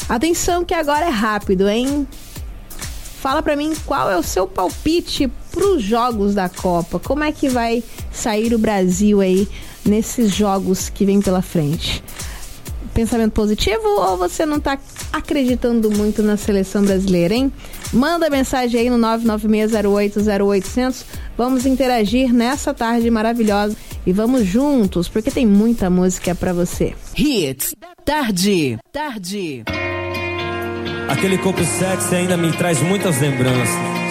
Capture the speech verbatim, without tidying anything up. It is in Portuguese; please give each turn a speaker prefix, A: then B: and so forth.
A: Atenção que agora é rápido, hein? Fala pra mim qual é o seu palpite pros jogos da Copa. Como é que vai sair o Brasil aí nesses jogos que vem pela frente? Pensamento positivo ou você não tá acreditando muito na seleção brasileira, hein? Manda mensagem aí no nove nove seis zero oito zero oito zero zero. Vamos interagir nessa tarde maravilhosa e vamos juntos, porque tem muita música pra você.
B: Hits, tarde, tarde.
C: Aquele corpo sexy ainda me traz muitas lembranças.